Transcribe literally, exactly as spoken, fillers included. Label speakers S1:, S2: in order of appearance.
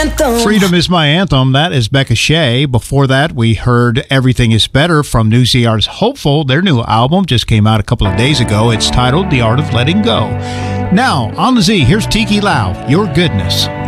S1: anthem.
S2: Freedom is my anthem. That is Becca Shea. Before that, we heard Everything is Better from New Z artist Hopeful. Their new album just came out a couple of days ago. It's titled The Art of Letting Go. Now, on the Z, here's Tiki Lau, Your Goodness.